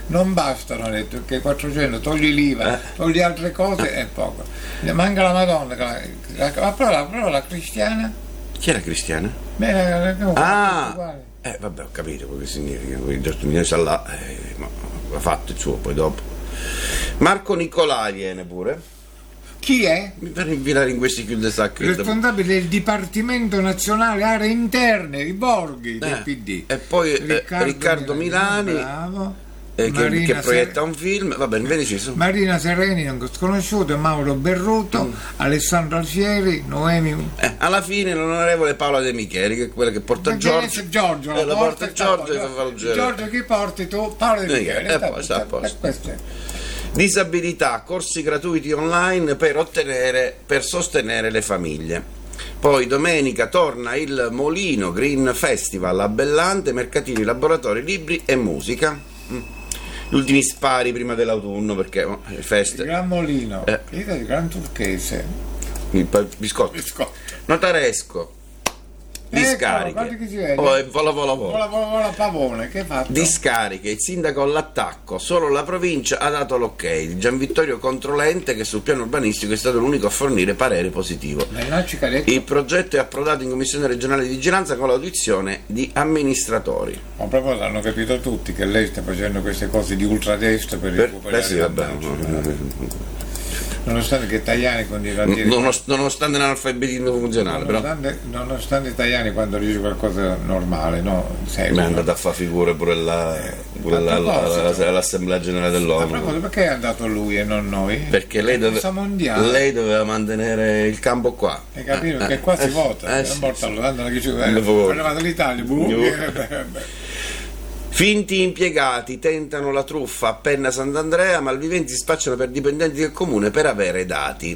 non bastano, ha detto, perché 400 togli l'IVA, togli altre cose è poco. Manca la Madonna, però la cristiana? Chi era cristiana? Vabbè, ho capito quello che significa, quindi Giorgio Mignoni ma ha fatto il suo, poi dopo. Marco Nicolai viene pure. Chi è? Mi pare infilare in questi cul-de-sac. Responsabile del Dipartimento Nazionale Aree Interne, i Borghi del PD. E poi Riccardo Milani, bravo. che proietta un film, va bene, vedi Ciso. Marina Sereni, non sconosciuto, Mauro Berruto, Alessandro Alfieri, Noemi. Alla fine l'onorevole Paola De Micheli, che è quella che porta Giorgio. Giorgio la porta Giorgio e fa fare un giro. Giorgio, chi porti tu? Paola De Micheli. E poi sta a posto. Disabilità, corsi gratuiti online per sostenere le famiglie. Poi domenica torna il Molino Green Festival a Bellante, mercatini, laboratori, libri e musica. Gli ultimi spari prima dell'autunno, perché le feste. Il Gran Molino, il Gran Turchese, il biscotto. Notaresco, discariche, vola pavone, che fatto? Discariche, il sindaco all'attacco, solo la provincia ha dato l'ok. Gian Vittorio Controlente, che sul piano urbanistico è stato l'unico a fornire parere positivo. Il progetto è approdato in commissione regionale di vigilanza con l'audizione di amministratori. Ma proprio hanno capito tutti che lei sta facendo queste cose di ultradestra per recuperare nonostante che Tajani continua a dire nonostante l'analfabetismo funzionale, nonostante Tajani quando dice qualcosa normale, no? Ma è andato a fare figure pure all'Assemblea Generale dell'ONU. Perché è andato lui e non noi? Perché lei doveva mantenere il campo qua. Hai capito? Perché qua si vota, l'Italia. Finti impiegati tentano la truffa a Penna Sant'Andrea, malviventi spacciano per dipendenti del comune per avere dati.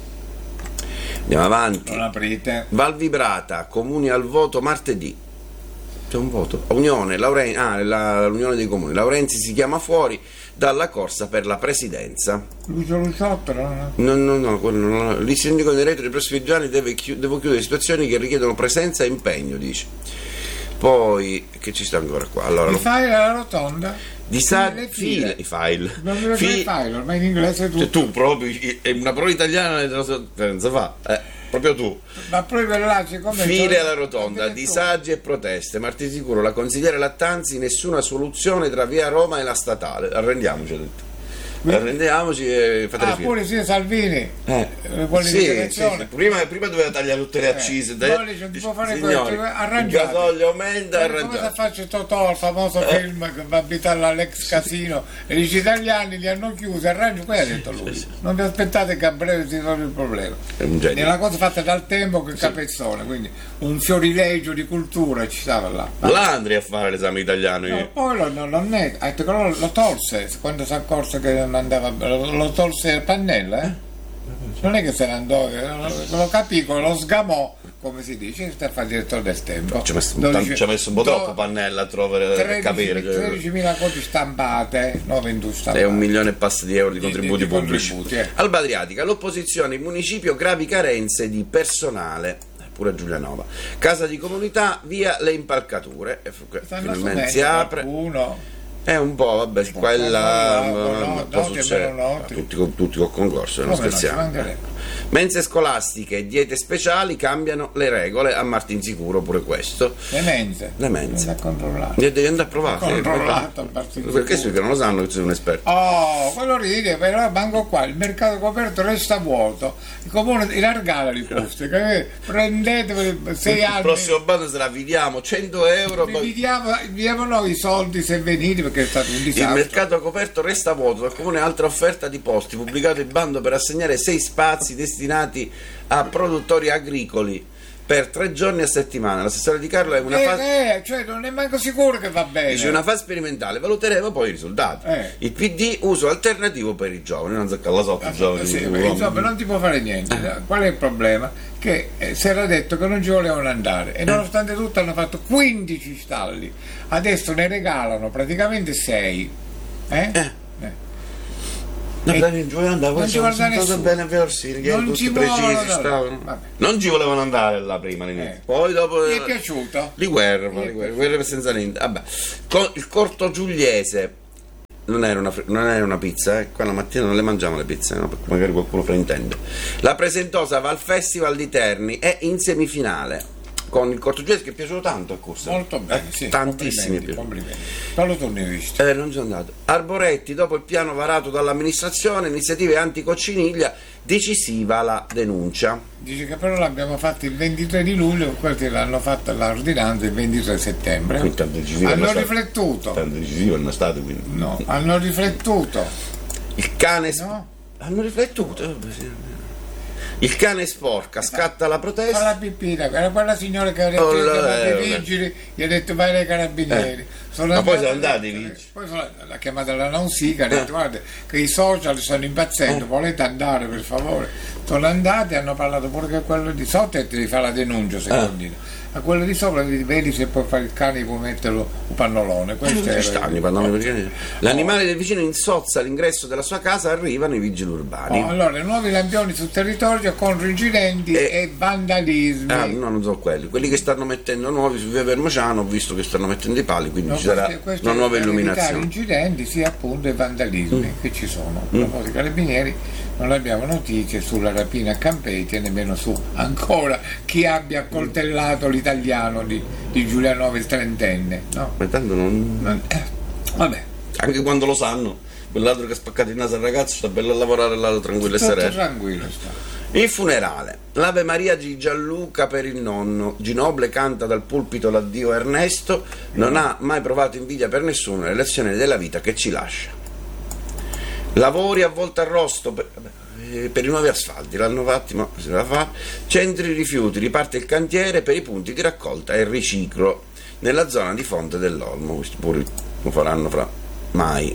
Andiamo avanti. Non aprite. Val Vibrata, comuni al voto martedì. C'è un voto. L'Unione dei Comuni. Laurenzi si chiama fuori dalla corsa per la presidenza. Lucio Luciotto, no? No. Il sindaco di Retro nei prossimi giorni devo chiudere situazioni che richiedono presenza e impegno, dice. Poi, che ci sta ancora qua? Allora, i file alla rotonda? I file. Non mi file, ormai in inglese tutto. Cioè, tu proprio, è una parola italiana non si fa. Proprio tu. Ma proprio là, file alla rotonda, disagi e proteste. Martedì sicuro, la consigliera Lattanzi, nessuna soluzione tra via Roma e la statale. Arrendiamoci, ha detto. Arrendiamoci e fate le file. Pure sì, Salvini sì. Prima doveva tagliare tutte le accise, non può fare questo, il gasolio aumenta, come se faccio Totò, il famoso film che va a abitare all'ex casino e gli italiani li hanno chiusi, arrangi, poi ha detto lui, non vi aspettate che a breve si risolve il problema. È una cosa fatta dal tempo che capezzone, quindi un fiorilegio di cultura ci stava là. Andri a fare l'esame italiano. Poi lo tolse quando si è accorso che non andava, lo tolse il Pannella, non è che se ne andò, lo capì, lo sgamò, come si dice, sta a fare direttore del Tempo. Ci ha messo un po' troppo Pannella a trovare, a capire. 13.000 copie stampate, no, 22 stampate. E 1 milione e passa di euro di contributi pubblici. Alba Adriatica, l'opposizione, il municipio, gravi carenze di personale. Pure a Giulianova. Casa di comunità, via le impalcature. Finalmente si apre. È un po', vabbè, quella può succedere. Tutti col concorso, non scherziamo. Mense scolastiche e diete speciali cambiano le regole a Martinsicuro, pure questo. Le mense. Devi andare a provare. Perché che non lo sanno che sei un esperto. Quello ride, però manco qua, il mercato coperto resta vuoto. Il comune allargare le poste, prendete 6 anni. Il prossimo bando sarà vidiamo 100 euro. Vidiamo noi i soldi se venite, perché è stato un disastro. Il mercato coperto resta vuoto, dal comune altra offerta di posti, pubblicato il bando per assegnare 6 spazi destinati a produttori agricoli per 3 giorni a settimana. L'assessore Di Carlo è una fase. Cioè non è manco sicuro che va bene. Dice una fase sperimentale, valuteremo poi i risultati. Il PD uso alternativo per i giovani, non si calla sotto i giovani. Insomma, non ti può fare niente. Qual è il problema? Che si era detto che non ci volevano andare e nonostante tutto hanno fatto 15 stalli. Adesso ne regalano praticamente 6. Non ci volevano andare là prima all'inizio. Poi dopo mi è piaciuto. Guerra senza niente. Vabbè. Il Corto Giuliese, non era una pizza, qua la mattina non le mangiamo le pizze, no? Perché magari qualcuno fraintende. La Presentosa va al Festival di Terni, è in semifinale con il Cortoggese, che è piaciuto tanto a corsa. Molto bene, sì, tantissimi. Complimenti. Quando tu ne hai visto? Non sono andato. Arboretti, dopo il piano varato dall'amministrazione, iniziative anticocciniglia, decisiva la denuncia. Dice che però l'abbiamo fatto il 23 di luglio, quelli l'hanno fatta l'ordinanza il 23 settembre. Hanno riflettuto. Tanto decisivo non è stato, quindi. No, hanno riflettuto. Il cane. No? Hanno riflettuto. Il cane sporca, scatta la protesta. Fa la pipita, era quella signora che aveva chiamato i vigili, gli ha detto vai ai carabinieri. Ma poi sono andati i vigili. Poi l'ha chiamata la Nausica, ha detto guarda che i social stanno impazzendo, volete andare per favore? Sono andati, hanno parlato pure che quello di sotto e ti fa la denuncia secondo a quello di sopra vedi se puoi fare il cane, puoi metterlo un pannolone. L'animale del vicino insozza all'ingresso della sua casa, arrivano i vigili urbani. Allora, nuovi lampioni sul territorio contro incidenti e vandalismi. No, non sono quelli che stanno mettendo nuovi su via Vermociano, ho visto che stanno mettendo i pali, quindi ci sarà una nuova illuminazione. Incidenti sì, appunto, e vandalismi che ci sono. A proposito, i carabinieri non abbiamo notizie sulla rapina a Campeti e nemmeno su ancora chi abbia accoltellato l'italiano di Giulianova, il trentenne, no? Ma tanto non... vabbè. Anche quando lo sanno, quell'altro che ha spaccato il naso al ragazzo sta bello a lavorare, l'altro tranquillo e sereno. Tranquillo sta. Il funerale, l'Ave Maria di Gianluca per il nonno. Ginoble canta dal pulpito l'addio a Ernesto, non ha mai provato invidia per nessuno, è la lezione della vita che ci lascia. Lavori a Volta Arrosto per i nuovi asfalti, l'hanno fatti, ma se la fa. Centri rifiuti, riparte il cantiere per i punti di raccolta e riciclo nella zona di Fonte dell'Olmo, questi pure lo faranno fra mai.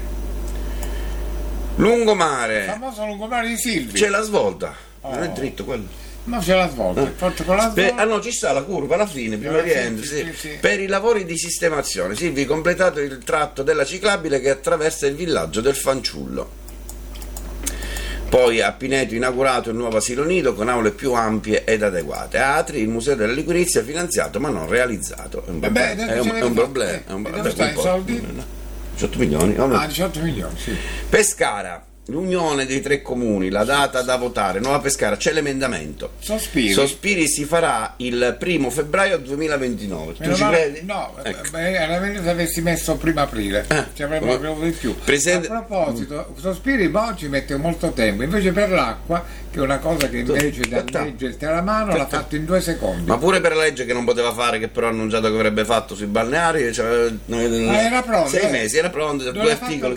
Lungomare, il famoso lungomare di Silvi, c'è la svolta, non è dritto quello. No, c'è la svolta, forse con la svolta. No, ci sta la curva alla fine, prima rientri, sì. Per i lavori di sistemazione, Silvi completato il tratto della ciclabile che attraversa il villaggio del Fanciullo. Poi a Pineto inaugurato il nuovo asilo nido con aule più ampie ed adeguate. A Atri il museo della liquirizia finanziato ma non realizzato. È un problema. Dove stanno i soldi? 18 milioni. 18 milioni, sì. Pescara. L'unione dei 3 comuni, la data da votare, Nuova Pescara, c'è l'emendamento. Sospiri si farà il 1° febbraio 2029. Tu ci credi? No, era meglio se avessi messo 1° aprile, ci avremmo avuto di più. A proposito, Sospiri ci mette molto tempo, invece per l'acqua, che è una cosa che invece da legge il Teramano l'ha fatto in 2 secondi. Ma pure per la legge che non poteva fare, che però ha annunciato che avrebbe fatto sui balneari, era pronto. 6 mesi, era pronto, 2 articoli.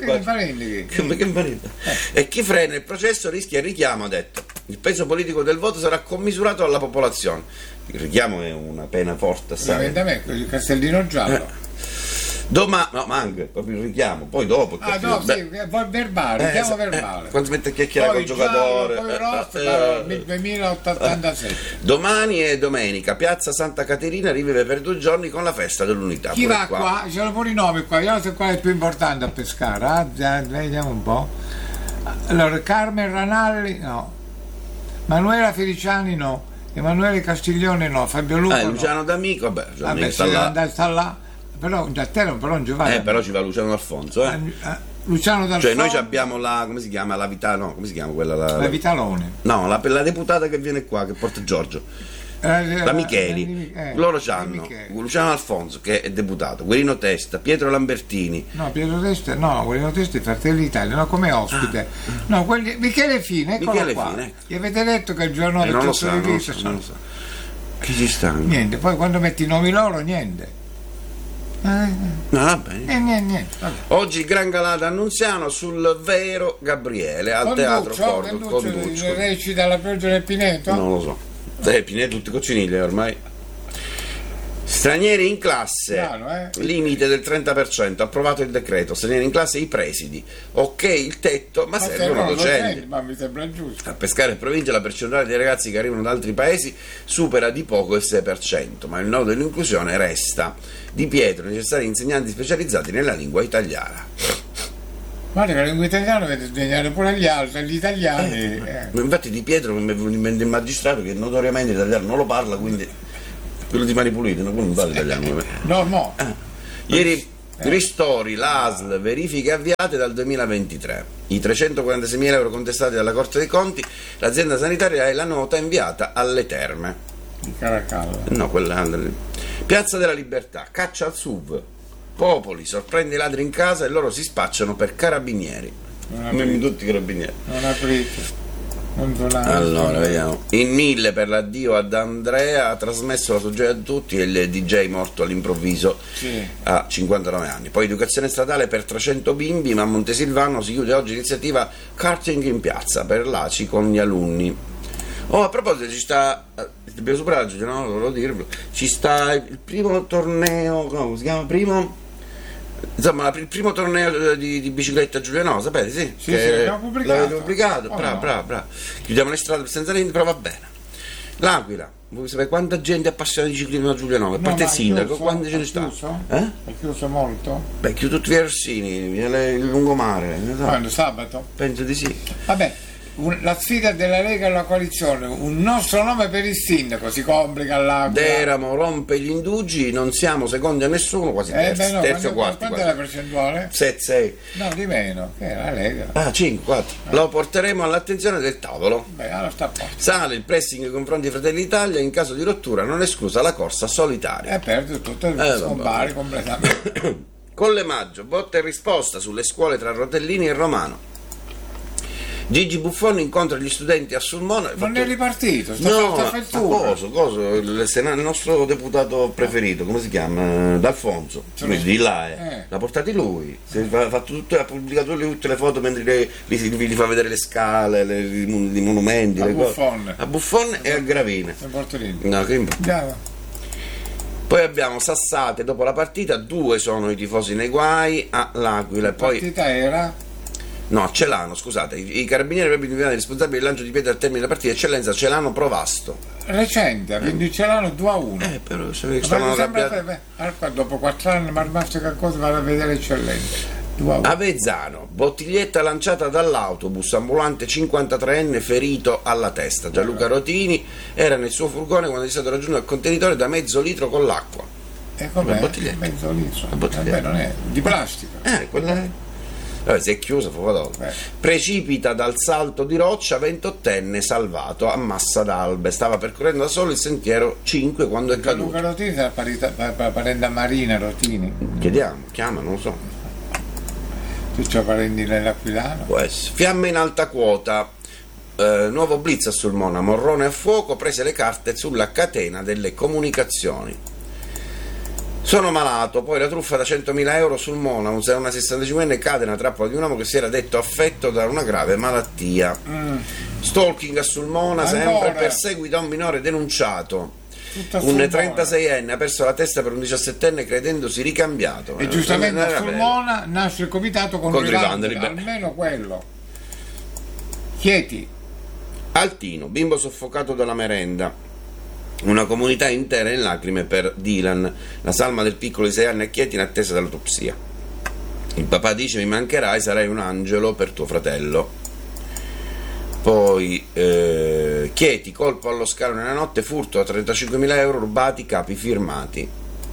Che e chi frena il processo rischia il richiamo, ha detto. Il peso politico del voto sarà commisurato alla popolazione. Il richiamo è una pena forte, assai. Il Castellino giallo. Ma anche proprio il richiamo, poi dopo. Verbale, richiamo verbale. Quando si mette a chiacchierare col giocatore. Poi Ross, 2087. Domani e domenica, Piazza Santa Caterina rivive per 2 giorni con la festa dell'unità. Chi va qua? Ci sono pure i nomi qua, vediamo se qual è il più importante a Pescara. Vediamo un po'. Allora, Carmen Ranalli no, Manuela Feliciani no, Emanuele Castiglione no, Fabio Lupo Luciano no. D'Amico, sta là. Però da te però non ci va. Però ci va Luciano D'Alfonso, Luciano D'Alfonso. Cioè noi abbiamo la, come si chiama, la Vita, no, come si chiama quella? La Vitalone. No, la deputata che viene qua, che porta Giorgio. La Micheli, loro c'hanno Luciano Alfonso che è deputato, Guerino Testa, Pietro Lambertini. Guerino Testa è Fratelli d'Italia, no, come ospite. No, Michele Fine, eccolo qua. Fine. Gli avete detto che il giorno del non lo so. Chi ci sta? Niente, poi quando metti i nomi loro, niente. Va bene. Niente. Oggi Gran Galata Annunziano sul vero Gabriele al Teatro Conduccio. Recita La pioggia del Pineto? Non lo so. Pineto tutti cocciniglie ormai. Stranieri in classe, limite del 30%, approvato il decreto. Stranieri in classe i presidi, ok il tetto, ma servono docenti. Ma mi sembra giusto. A Pescara e provincia la percentuale dei ragazzi che arrivano da altri paesi supera di poco il 6%, ma il nodo dell'inclusione resta. Di Pietro, necessari insegnanti specializzati nella lingua italiana. Guarda che la lingua italiana deve insegnare pure gli italiani. Infatti Di Pietro mi è venuto in mente il magistrato che notoriamente l'italiano non lo parla, quindi quello di Mani Pulite, non parla italiano. No. Ieri Ristori, l'ASL, verifiche avviate dal 2023. I 346.000 euro contestati dalla Corte dei Conti, l'azienda sanitaria è la nota inviata alle terme. Di Caracalla. No, quella. Piazza della Libertà, caccia al SUV. Popoli, sorprende i ladri in casa e loro si spacciano per carabinieri. Tutti carabinieri. Non aprite. Allora, vediamo. In 1000 per l'addio ad Andrea, ha trasmesso la sua gioia a tutti e il DJ morto all'improvviso a 59 anni. Poi educazione statale per 300 bimbi, ma a Montesilvano si chiude oggi l'iniziativa Karting in piazza per l'ACI con gli alunni. Oh, a proposito, ci sta, dobbiamo superare, no? Volevo dirvelo, ci sta il primo torneo, come si chiama? Insomma, il primo torneo di bicicletta giulianova, sapete? Sì, l'abbiamo pubblicato. Bravo. Chiudiamo le strade senza niente, però va bene. L'Aquila, vuoi sapere quanta gente è appassionata di ciclismo a Giulianova? A parte il sindaco, quante ce ne sta? È chiuso molto? Beh, chiuso tutti i Orsini, il lungomare. Quando? Sabato? Penso di sì. Vabbè. La sfida della Lega alla coalizione, un nostro nome per il sindaco, si complica all'Aquila. Deramo rompe gli indugi, non siamo secondi a nessuno, quasi terzo, quarto. Quanto è la percentuale? 7-6. No, di meno, che è la Lega. 5-4. Lo porteremo all'attenzione del tavolo. Beh, allora sta a posto. Sale il pressing nei confronti di Fratelli d'Italia, in caso di rottura non esclusa la corsa solitaria. Perde tutto, scompare completamente. Colle Maggio, botta e risposta sulle scuole tra Rotellini e Romano. Gigi Buffon incontra gli studenti a Sulmona. Non è ripartito, il nostro deputato preferito, come si chiama? D'Alfonso, di là l'ha portati lui, ha fatto tutto, ha pubblicato lui tutte le foto mentre gli fa vedere le scale, i monumenti, a Buffon e a Gravina. Poi abbiamo Sassate dopo la partita, 2 sono i tifosi nei guai all'Aquila. La partita era? No, a Celano, scusate, i carabinieri avrebbero individuato i responsabili del lancio di pietra al termine della partita. Eccellenza Celano Provasto. Recente, quindi Celano 2-1. Però stavano dopo 4 anni mi ha rimasto qualcosa, vado a vedere Eccellenza. 2-1. Avezzano, bottiglietta lanciata dall'autobus, ambulante 53enne ferito alla testa. Gianluca Rotini era nel suo furgone quando è stato raggiunto il contenitore da mezzo litro con l'acqua. E com'è? Mezzo litro. Vabbè, non è di plastica. Quella è. Si è chiusa, precipita dal salto di roccia, 28enne salvato a Massa d'Albe, stava percorrendo da solo il sentiero 5 quando è caduto. Luca Rotini è parente a Marina Rotini? Chiama, non lo so. Tu c'hai parenti nell'Aquilano? Fiamme in alta quota, nuovo blitz a Sulmona, Morrone a fuoco, prese le carte sulla catena delle comunicazioni. Sono malato, poi la truffa da 100.000 euro sul Mona, una 65enne cade nella trappola di un uomo che si era detto affetto da una grave malattia. Stalking a Sulmona, sempre perseguita a un minore denunciato. Un 36enne ha perso la testa per un 17enne credendosi ricambiato. E giustamente a Sulmona nasce il comitato contro i vandali, almeno quello. Chieti. Altino, bimbo soffocato dalla merenda. Una comunità intera in lacrime per Dylan, la salma del piccolo di 6 anni a Chieti in attesa dell'autopsia. Il papà dice: mi mancherai, sarai un angelo per tuo fratello. Poi Chieti, colpo allo scalo nella notte, furto a 35.000 euro, rubati, capi firmati.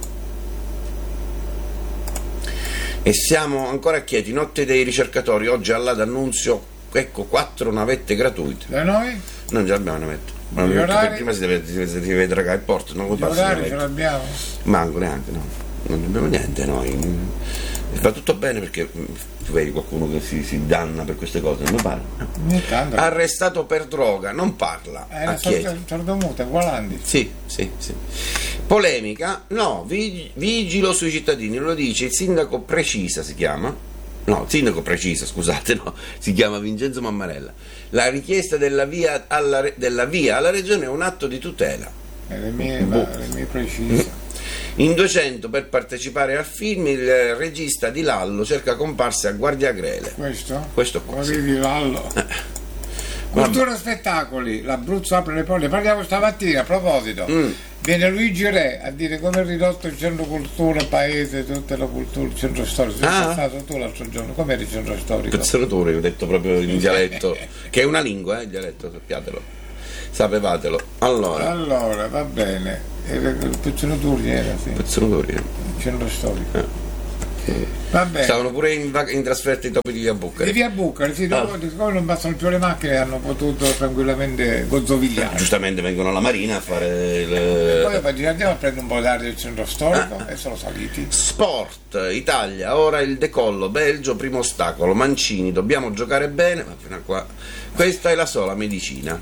E siamo ancora a Chieti, notte dei ricercatori, oggi alla D'Annunzio, ecco 4 navette gratuite. Da noi? Non ce l'abbiamo una navetta. Prima si deve dragare il porto, non gli orari ce l'abbiamo? Manco neanche, no. Non abbiamo niente noi. Va tutto bene perché tu vedi qualcuno che si danna per queste cose, non mi pare. Arrestato per droga, non parla. A Chieti. Sordomuta, Gualandi. Sì. Polemica, no, vigilo sui cittadini, lo dice il sindaco Precisa, si chiama. No, sindaco Precisa, scusate, no, si chiama Vincenzo Mammarella. La richiesta della via alla regione è un atto di tutela. Le mie Precisa. In 200 per partecipare al film il regista di Lallo cerca comparse a Guardiagrele. Questo qua. Di Lallo. Cultura e spettacoli, l'Abruzzo apre le porte. Parliamo stamattina a proposito. Viene Luigi Re a dire come è ridotto il centro cultura, paese, tutta la cultura, il centro storico. Sei stato tu l'altro giorno, com'è il centro storico? Pezzolature, ho detto proprio in dialetto, che è una lingua, il dialetto, sapevatelo. Allora, va bene. Il Pezzolature era, sì. Pezzolature. Il centro storico. Stavano pure in trasferta i topi di Via Bucari. Di Via Bucari, sì, siccome non bastano più le macchine, hanno potuto tranquillamente gozzovigliare. Giustamente vengono alla Marina a fare poi andiamo a prendere un po' d'aria del centro storico e sono saliti. Sport, Italia, ora il decollo, Belgio, primo ostacolo, Mancini, dobbiamo giocare bene, ma fino a qua questa è la sola medicina.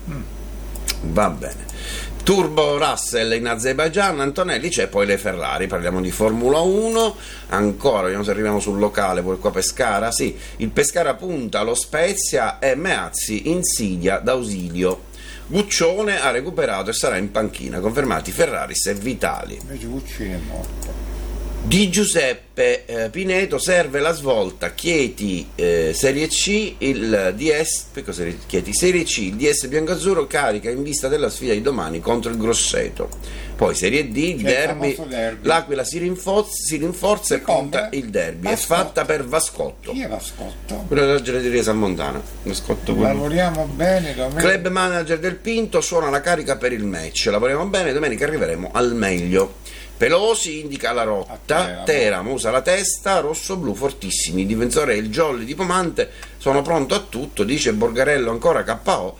Va bene. Turbo Russell in Azerbaijan, Antonelli, c'è poi le Ferrari, parliamo di Formula 1, ancora, vediamo se arriviamo sul locale, poi qua Pescara, sì, il Pescara punta allo Spezia e Meazzi insidia d'ausilio. Guccione ha recuperato e sarà in panchina, confermati Ferraris e Vitali. Invece Guccini è morto. Di Giuseppe Pineto serve la svolta Chieti Serie C, il DS Chieti Serie C, il DS biancazzurro carica in vista della sfida di domani contro il Grosseto. Poi Serie D, derby, l'Aquila si rinforza e conta il derby. Vascotto. È fatta per Vascotto. Chi è Vascotto? Quello della gelateria Salmontana. Lavoriamo bene. Club manager del Pinto suona la carica per il match. Lavoriamo bene, domenica arriveremo al meglio. Pelosi indica la rotta, Teramo usa la testa, rosso-blu fortissimi, i difensori e il Jolly di Pomante sono pronto a tutto, dice Borgarello ancora KO,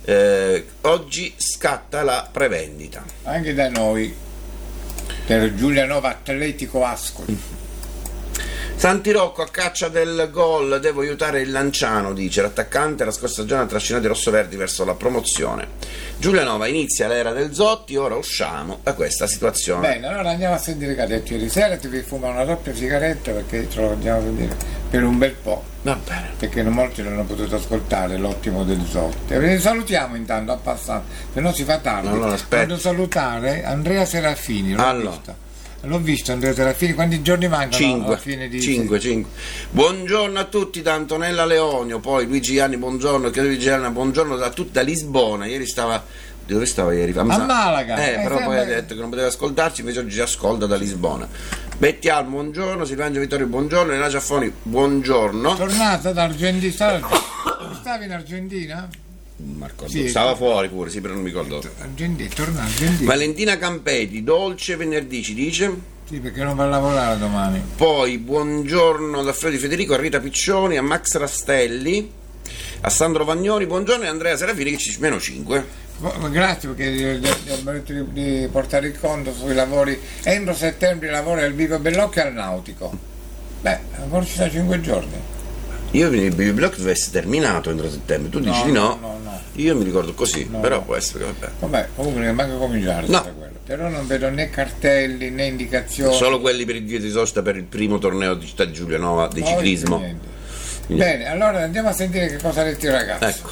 oggi scatta la prevendita. Anche da noi, per Giulianova Atletico Ascoli. Santi Rocco a caccia del gol, devo aiutare il Lanciano, dice l'attaccante, la scorsa stagione ha trascinato i rossoverdi verso la promozione. Giulianova inizia l'era del Zotti, ora usciamo da questa situazione. Bene, allora andiamo a sentire Cadetto ieri sera, ti fuma una doppia sigaretta perché ce lo andiamo a sentire per un bel po'. Va bene. Perché molti non hanno potuto ascoltare l'ottimo del Zotti. E salutiamo intanto a passare, se no si fa tardi. Allora, Voglio salutare Andrea Serafini, l'ho visto Andrea Serafini, quanti giorni mancano alla fine di 5. Buongiorno a tutti da Antonella Leonio, poi Luigi Gianni, buongiorno, buongiorno da Lisbona, ieri stava, dove stava ieri? A Malaga. Però poi ha detto che non poteva ascoltarci, invece oggi ci ascolta da Lisbona. Betti Al, buongiorno, Silvangelo Vittorio, buongiorno, Elena Giaffoni, buongiorno. Tornata da Argentina, stavi in Argentina? Marco, sì, stava fuori pure, sì, però non mi ricordo. Argentina. Valentina Campeti, dolce venerdì ci dice. Sì, perché non va a lavorare domani. Poi buongiorno da Freddy Federico, a Rita Piccioni, a Max Rastelli, a Sandro Vagnoni, buongiorno, e Andrea Serafini che ci meno 5. Grazie perché di portare il conto sui lavori. Entro settembre lavoro al Vivo Bellocchio e al Nautico. Ancora ci sono 5 giorni. Io il Baby Block deve essere terminato entro settembre, tu dici di no? Io mi ricordo così, però può essere che vabbè, comunque non manca cominciare quello. Però non vedo né cartelli né indicazioni. Solo quelli per il dia di sosta per il primo torneo di Città di Giulianova di ciclismo. Niente. Bene, allora andiamo a sentire che cosa ha detto il ragazzo. Ecco.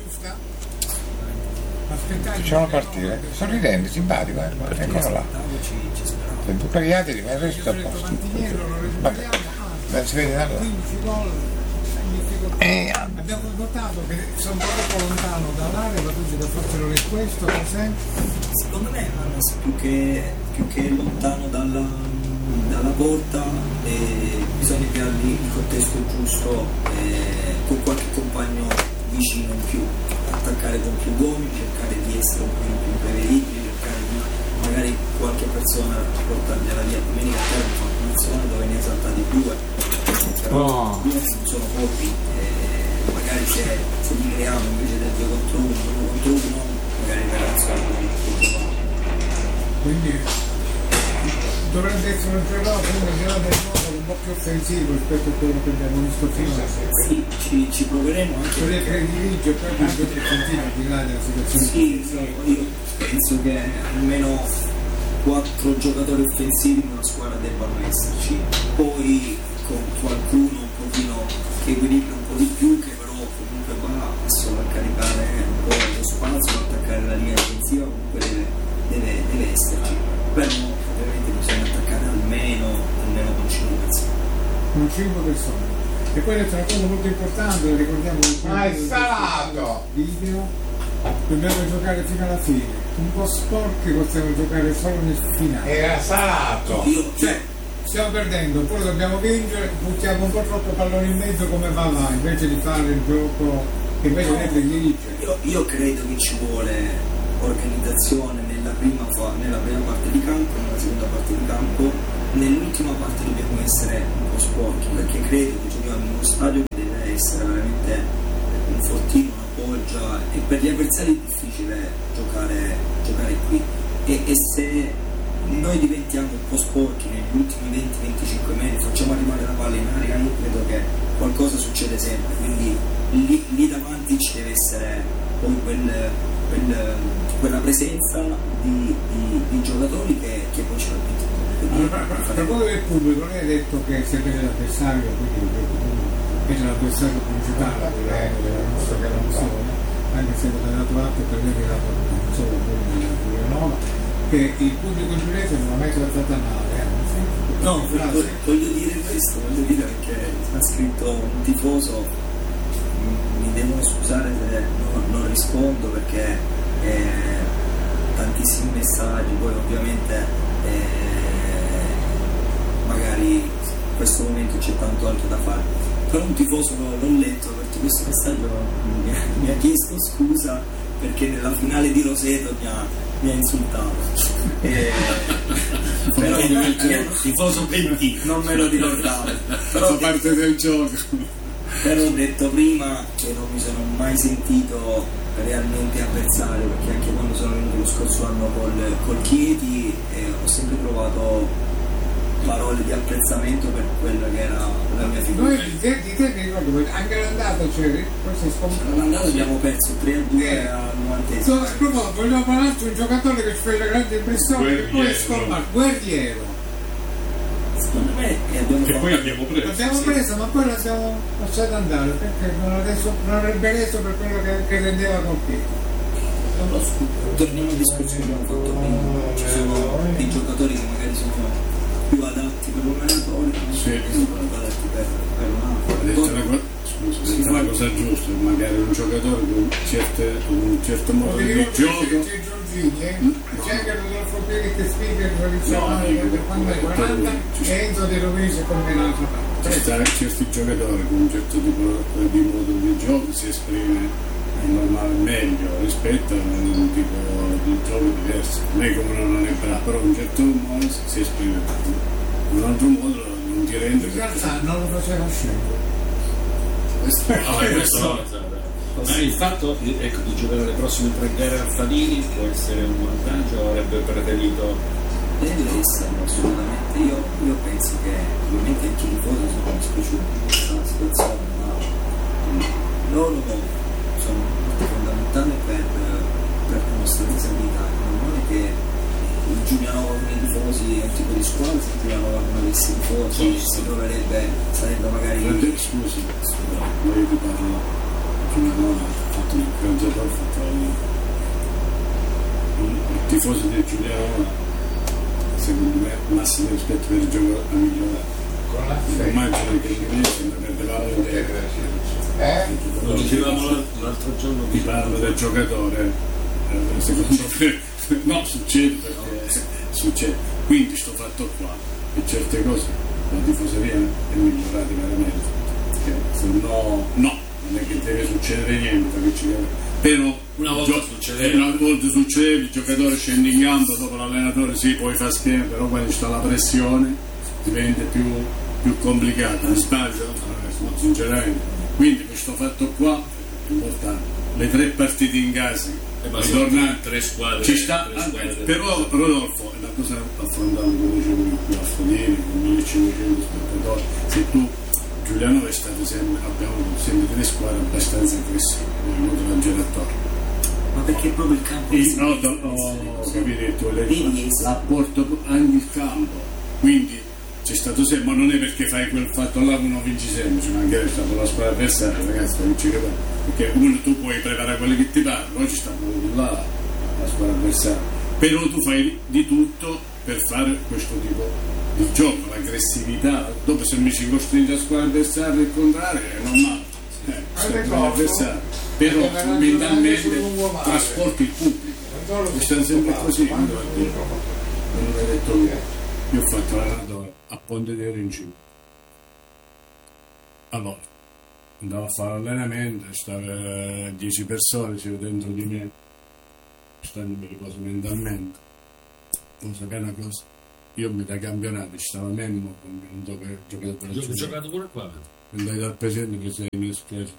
Facciamo partire. Sorridente, simpatico, eccolo là. Se tu preghiatevi, ma il resto è a posto. Vabbè, si vede allora. Abbiamo notato che sono un po' lontano dall'area, ma tu da farcelo questo cos'è? Secondo me più che lontano dalla porta bisogna dargli il contesto giusto con qualche compagno vicino in più, attaccare con più uomini, cercare di essere un po' più imprevedibili, cercare di magari qualche persona portargliela via. Domenica abbiamo fatto un'azione dove ne hai saltati 2. Però non sono pochi, magari se li creiamo invece del 2 contro 1, magari il ragazzo quindi dovrebbe essere un gioco del modo un po' più offensivo rispetto a quello che abbiamo visto finora. Sì, ci proveremo anche per prediligio per il gioco offensivo al di là della situazione. Sì, io penso che almeno 4 giocatori offensivi in una squadra debbano esserci, poi con qualcuno un pochino che equilibra un po' di più, che però comunque va solo a caricare un po' lo spazio, attaccare la linea difensiva, comunque deve esserci, però ovviamente bisogna attaccare almeno con 5 persone. Con 5 persone. E poi è una cosa molto importante, ricordiamo che è salato! Video, dobbiamo giocare fino alla fine, un po' sporchi possiamo giocare solo nel finale. Era salato! Stiamo perdendo, poi dobbiamo vincere, buttiamo un po' troppo pallone in mezzo come va là, invece di fare il gioco che invece non è per dirigere. Io credo che ci vuole organizzazione nella prima parte di campo, nella seconda parte di campo, nell'ultima parte dobbiamo essere un po' sporchi, perché credo che giochiamo in uno stadio che deve essere veramente un fortino, una poggia, e per gli avversari è difficile giocare qui, e se noi diventiamo un po' sporchi negli ultimi 20-25 metri, facciamo arrivare la palla in aria, io credo che qualcosa succede sempre, quindi lì davanti ci deve essere poi quella presenza di giocatori che poi ce la mettono. Allora, a proposito del pubblico, lei ha detto che siete l'avversario, quindi è l'avversario principale della nostra canzone, anche se non è dato atto per lei che era non solo della Giulianova, che il pubblico giuliese non ha mai trattato male. No, voglio dire questo, perché ha scritto un tifoso, mi devono scusare se non rispondo perché tantissimi messaggi, poi ovviamente magari in questo momento c'è tanto altro da fare, però un tifoso l'ho letto, perché questo messaggio mi ha chiesto scusa perché nella finale di Roseto mi ha insultato, però tifoso pentito, non me lo ricordavo, però fa parte del gioco. Però ho detto prima che non mi sono mai sentito realmente avversario, perché anche quando sono venuto lo scorso anno col Chieti ho sempre trovato parole di apprezzamento per quella che era la mia figura. Noi di te mi ricordo, anche l'andata c'eri, questo è scomparso. L'andata abbiamo perso 3-2 al 90esimo. Proprio vogliamo parlare di un giocatore che ci fece grande impressione, che poi è scomparso, Guerriero. Secondo me abbiamo preso. Ma poi l'abbiamo lasciato andare perché non avrebbe reso per quello che rendeva col Pietro. Torniamo al discorso che abbiamo fatto prima, ci sono dei giocatori che magari sono più adatti per un allenatore, che sono più adatti per un altro. Scusa, è una cosa giusta, magari un giocatore con un certo modo di gioco. C'è anche Rodolfo Pieri che spiega il tradizionale per quando è 40 e Enzo De Rovisi come un'altra parte. Ci stanno certi giocatori con un certo tipo di modo di gioco si esprime normale meglio rispetto a un tipo di gioco diverso. Non è come non è bravo, però in un certo modo si esprime in un altro modo non ti rende. In realtà non lo faceva scendere. Questo no. Ma il fatto di giocare le prossime 3 gare al Fadini può essere un vantaggio o avrebbe preferito? Deve essere assolutamente. Io penso che ovviamente anche i tifosi sono dispiaciuti di questa situazione, ma loro sono fondamentali per la nostra disabilità. Non è che il Giulianova con i tifosi è un tipo di squadra, se il Giulianova non avesse i tifosi si troverebbe, sarebbe magari. Scusi, io ti parlo. Giulianova ha fatto il calciatore, ha fatto il tifoso di Giulianova, secondo me massimo rispetto per il gioco a migliorare. Immagino che l'inglese non avrebbe Lo dicevamo l'altro giorno. ti parlo del giocatore, secondo me no, succede. Quindi sto fatto qua e certe cose la tifoseria è migliorata veramente, perché se no non è che deve succedere niente, però una volta succede, il giocatore scende in campo, dopo l'allenatore poi fa schema, però quando sta la pressione diventa più complicato, mi sbaglio, sinceramente. Quindi questo fatto qua è importante, le 3 partite in casa, ritornare 3 squadre, ci sta, però Rodolfo è una cosa affrontata come dicevo qui a Fodini con 1500 spettatori. Se tu Giulianova è stato abbiamo sempre 3 squadre abbastanza aggressive, venuto dal giocatore. Ma perché proprio il campo capito, l'apporto anche il campo, quindi c'è stato sempre, ma non è perché fai quel fatto là che non vinci sempre, cioè magari è stato la squadra avversaria, ragazzi, perché uno tu puoi preparare quelli che ti pare, poi ci sta là la squadra avversaria, però tu fai di tutto per fare questo tipo di gioco, l'aggressività, dopo se mi ci costringe a squadra avversaria il contrario è normale, però mentalmente trasporti il pubblico, e stanno sempre così, non l'ho detto io ho fatto l'allenatore a Ponte di Orincino, allora andavo a fare allenamento, stavo 10 persone dentro di me, stanno mi riposo mentalmente, non sapere una cosa, io mi da campionato ci stava Memmo dopo ho giocato pure qua. Andai dal presidente che mi spiace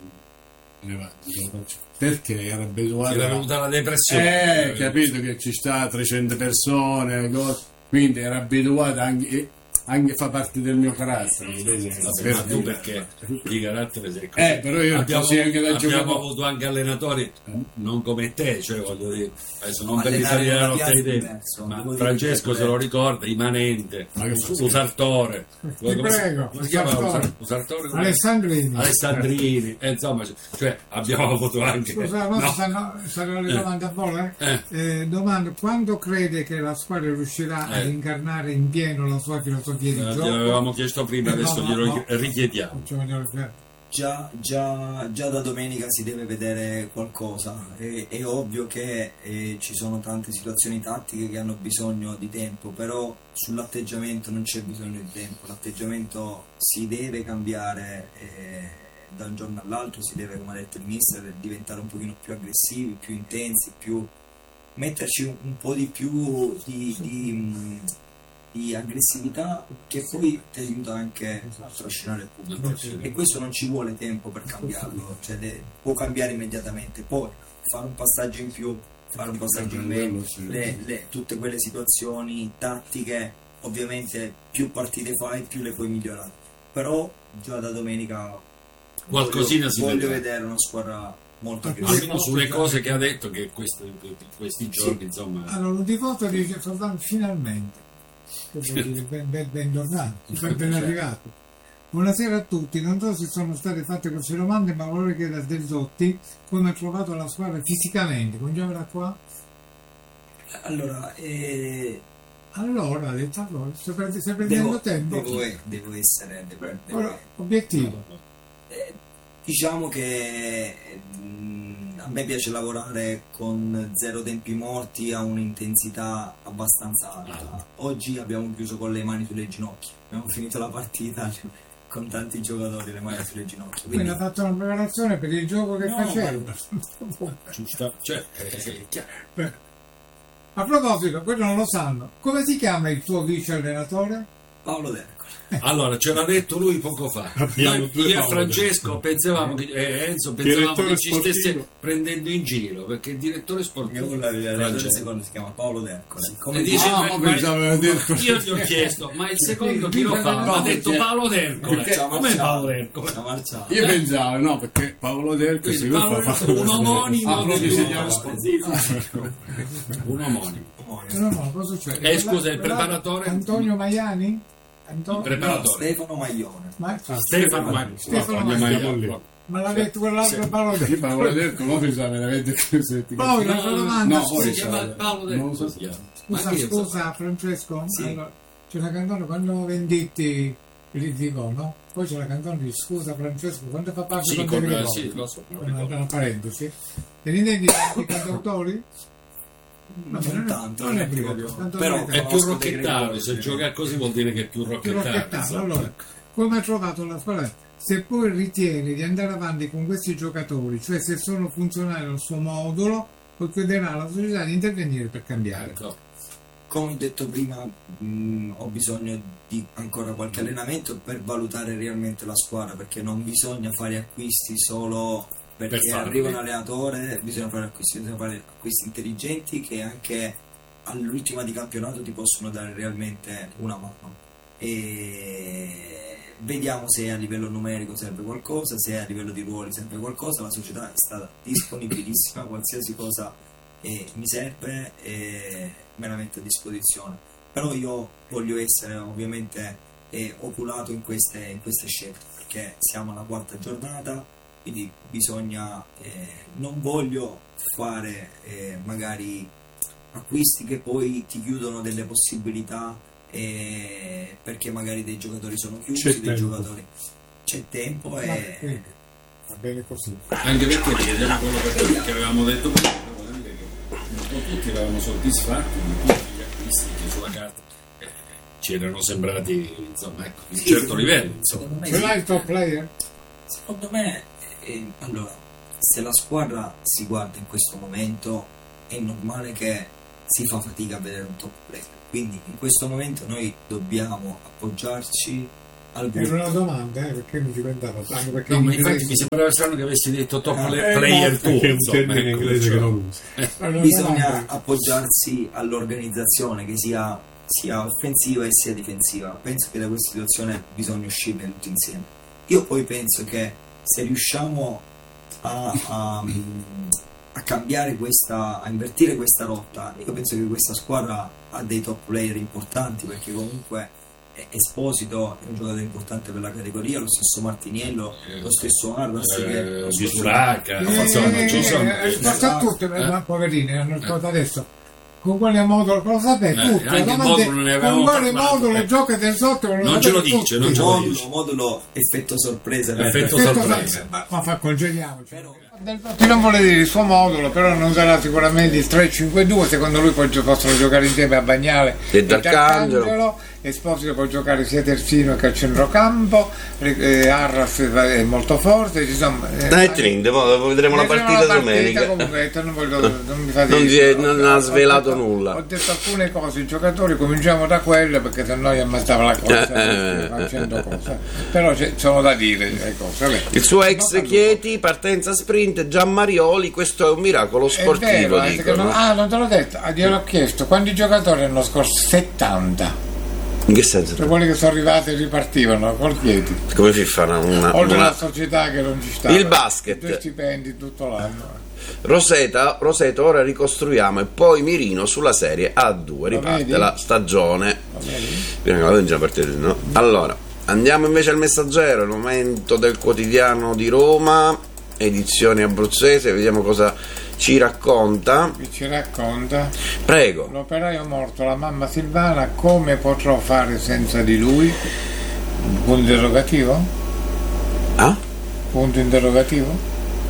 perché era abituato, era venuta la depressione, capito che ci sta 300 persone, quindi era abituato anche fa parte del mio carattere. Ma tu perché di carattere sei così. Però io abbiamo avuto anche allenatori non come te, cioè voglio dire, adesso non per risalire la notte di te, ma Francesco se lo ricorda, immanente, Usartore, prego, come si chiama Usartore? Alessandrini, insomma, cioè abbiamo avuto anche. Scusa, saranno le domande a voi? Domanda: quando crede che la squadra riuscirà ad incarnare in pieno la sua filosofia di gioco? Gliel'avevamo chiesto prima, adesso glielo richiediamo. Già da domenica si deve vedere qualcosa. È ovvio che ci sono tante situazioni tattiche che hanno bisogno di tempo, però sull'atteggiamento non c'è bisogno di tempo. L'atteggiamento si deve cambiare da un giorno all'altro, si deve, come ha detto il mister, diventare un pochino più aggressivi, più intensi, metterci un po' di più di aggressività, che poi ti aiuta anche a trascinare il pubblico, e questo non ci vuole tempo per cambiarlo, cioè può cambiare immediatamente, poi fare un passaggio in più, fare un passaggio in meno, tutte quelle situazioni tattiche, ovviamente più partite fai più le puoi migliorare, però già da domenica qualcosina voglio vedere una squadra molto aggressiva, almeno sulle cose che ha detto, che questi giorni insomma. Allora un tifoso dice soltanto finalmente, bentornato, ben arrivato. Buonasera a tutti, non so se sono state fatte queste domande, ma vorrei chiedere a Del Zotti come ha trovato la squadra fisicamente. Cominciamo da qua. Allora, ha detto allora, stai perdendo tempo. Devo essere obiettivo. Diciamo che a me piace lavorare con zero tempi morti, a un'intensità abbastanza alta. Oggi abbiamo chiuso con le mani sulle ginocchia, abbiamo finito la partita con tanti giocatori le mani sulle ginocchia. Quindi ha fatto una preparazione per il gioco che faceva. Giusto, cioè, a proposito, quello non lo sanno, come si chiama il tuo vice allenatore? Paolo Derco. Allora, ce l'ha detto lui poco fa. Io e Francesco pensavamo che Enzo che ci stesse prendendo in giro, perché il direttore sportivo il secondo si chiama Paolo Derco. Io gli ho chiesto, ma il secondo chi lo fa? Ha detto Paolo Derco. Come Paolo Derco? Io pensavo, no, perché Paolo Derco si un omonimo del direttore sportivo. Un omonimo. Cosa succede? Scusa, il preparatore Antonio Maiani? Stefano Maglione. Stefano Maglione. Ma l'ha detto quell'altro Paolo Derco. Paolo Derco, ma pensavo veramente che poi la domanda. Si chiama Paolo Derco. Scusa Francesco, allora, c'è una canzone quando venditti il dico, no? Poi c'è la canzone di scusa Francesco, quando fa parte lo so. Una parentesi. Tenete i cantautori? Non tanto, non è però è più rocchettato, se gioca così vuol dire che è più rocchettato. Allora, come ha trovato la squadra? Se poi ritiene di andare avanti con questi giocatori, cioè se sono funzionali al suo modulo, poi chiederà alla società di intervenire per cambiare. Come ho detto prima, ho bisogno di ancora qualche allenamento per valutare realmente la squadra, perché non bisogna fare acquisti solo perché arriva un allenatore, bisogna fare acquisti intelligenti che anche all'ultima di campionato ti possono dare realmente una mano. E vediamo se a livello numerico serve qualcosa, se a livello di ruoli serve qualcosa. La società è stata disponibilissima, qualsiasi cosa mi serve me la metto a disposizione, però io voglio essere ovviamente oculato in queste scelte, perché siamo alla 4ª giornata, quindi bisogna non voglio fare magari acquisti che poi ti chiudono delle possibilità, perché magari dei giocatori sono chiusi, giocatori c'è tempo e va bene così, anche perché chiedeva quello che avevamo detto prima, un po' tutti eravamo soddisfatti di tutti gli acquisti che sulla carta ci erano sembrati, insomma, ecco, di un certo livello, insomma. Ce l'hai il top player? Secondo me allora, se la squadra si guarda in questo momento è normale che si fa fatica a vedere un top player. Quindi in questo momento noi dobbiamo appoggiarci al Era una domanda, perché mi diventava strano? Perché no, ma infatti mi sembrava strano che avessi detto top player tu, è un termine in inglese che non usa. Bisogna appoggiarsi all'organizzazione che sia offensiva e sia difensiva. Penso che da questa situazione bisogna uscire tutti insieme. Io poi penso che se riusciamo a cambiare a invertire questa rotta, io penso che questa squadra ha dei top player importanti, perché comunque Esposito è un giocatore importante per la categoria, lo stesso Martiniello, lo stesso Arras che di Suraca, a tutti, poverini, hanno trovato adesso. Con quale modulo lo sapete? Tutto. Con quale modulo giocate in sotto? Non ce lo dice, modulo effetto sorpresa. Ma congeliamoci. Non vuole dire il suo modulo, però non sarà sicuramente il 3-5-2. Secondo lui possono giocare insieme a Bagnale e D'Arcangelo. Esposito può giocare sia terzino che a centrocampo. Arras è molto forte. Vedremo la partita domenica. Comunque, non ha svelato nulla. Ho detto alcune cose, i giocatori cominciamo da quelle, perché se no gli ammazzava la cosa facendo cose. Però sono da dire le cose. Il suo ex Chieti, partenza sprint, Gianmarioli, questo è un miracolo sportivo. Non te l'ho detto, gliel'ho chiesto quanti giocatori hanno scorso? 70. In che senso? Per quelli che sono arrivati e ripartivano col Chieti. Come si fa oltre alla società che non ci sta. Il basket. 2 stipendi tutto l'anno. Roseto, ora ricostruiamo, e poi mirino sulla serie A2. Riparte la stagione. Allora, andiamo invece al Messaggero, il momento del quotidiano di Roma, edizione abruzzese, vediamo cosa ci racconta. Prego. L'operaio morto, la mamma Silvana, come potrò fare senza di lui? Punto interrogativo? Punto interrogativo?